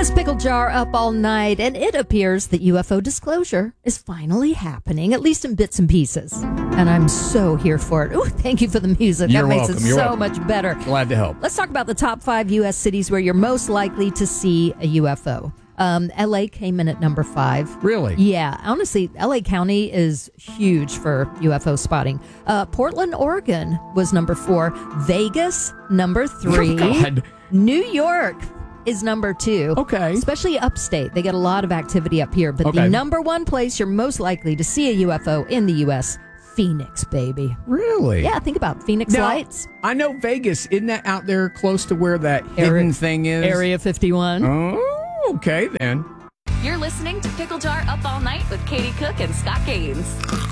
It's Pickle Jar up all night, and it appears that UFO disclosure is finally happening, at least in bits and pieces. And I'm so here for it. Ooh, thank you for the music. You're that makes welcome. it You're so welcome. much better. Glad to help. Let's talk about the top 5 U.S. cities where you're most likely to see a UFO. L.A. came in at number 5. Really? Yeah. Honestly, L.A. County is huge for UFO spotting. Portland, Oregon was number 4. Vegas, number 3. Oh, God. New York is number 2. Okay. Especially upstate. They get a lot of activity up here. But Okay. the number 1 place you're most likely to see a UFO in the U.S., Phoenix, baby. Really? Yeah, think about Phoenix Now, Lights. I know Vegas. Isn't that out there close to where that hidden thing is? Area 51. Oh, okay then. You're listening to Pickle Jar Up All Night with Katie Cook and Scott Gaines.